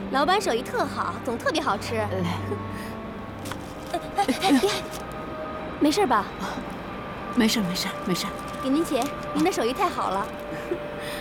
老板手艺特好，总特别好吃。没事吧？ 没事没事没事。 给您钱，您的手艺太好了。